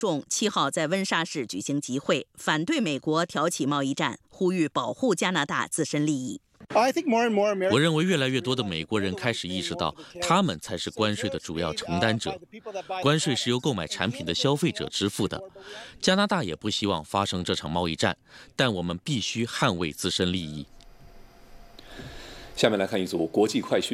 众7号在温莎市举行集会，反对美国挑起贸易战，呼吁保护加拿大自身利益。 我认为越来越多的美国人开始意识到，他们才是关税的主要承担者。关税是由购买产品的消费者支付的。加拿大也不希望发生这场贸易战，但我们必须捍卫自身利益。 下面来看一组国际快讯。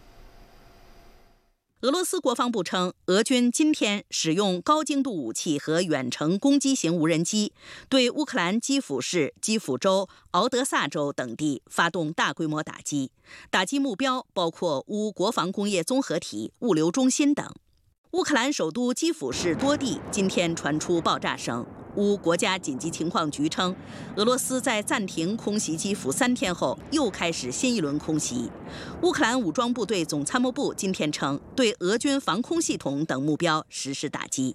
俄罗斯国防部称，俄军今天使用高精度武器和远程攻击型无人机，对乌克兰基辅市、基辅州、敖德萨州等地发动大规模打击，打击目标包括乌国防工业综合体、物流中心等。乌克兰首都基辅市多地今天传出爆炸声。乌国家紧急情况局称，俄罗斯在暂停空袭基辅3天后，又开始新一轮空袭。乌克兰武装部队总参谋部今天称，对俄军防空系统等目标实施打击。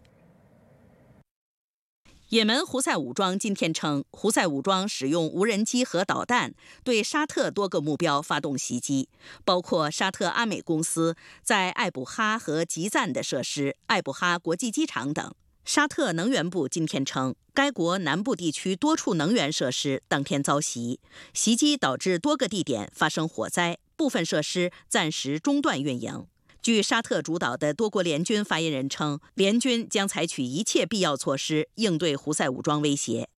也门胡塞武装今天称，胡塞武装使用无人机和导弹对沙特多个目标发动袭击，包括沙特阿美公司在艾卜哈和吉赞的设施、艾卜哈国际机场等。沙特能源部今天称，该国南部地区多处能源设施当天遭袭，袭击导致多个地点发生火灾，部分设施暂时中断运营。据沙特主导的多国联军发言人称，联军将采取一切必要措施应对胡塞武装威胁。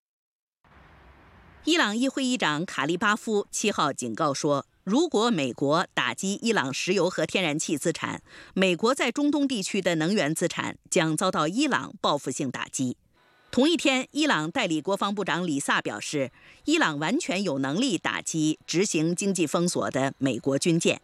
伊朗议会议长卡利巴夫7号警告说，如果美国打击伊朗石油和天然气资产，美国在中东地区的能源资产将遭到伊朗报复性打击。同一天，伊朗代理国防部长里萨表示，伊朗完全有能力打击执行经济封锁的美国军舰。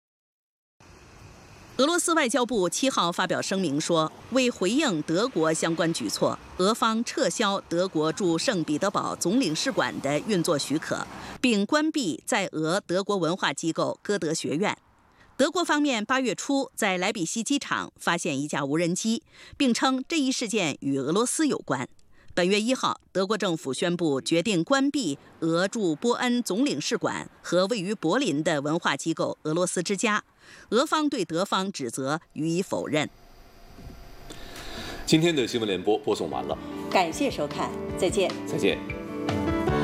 俄罗斯外交部7号发表声明说，为回应德国相关举措，俄方撤销德国驻圣彼得堡总领事馆的运作许可，并关闭在俄德国文化机构歌德学院。德国方面8月初在莱比锡机场发现一架无人机，并称这一事件与俄罗斯有关。本月1号，德国政府宣布决定关闭俄驻波恩总领事馆和位于柏林的文化机构俄罗斯之家。俄方对德方指责予以否认。 今天的新闻联播播送完了， 感谢收看，再见。 再见。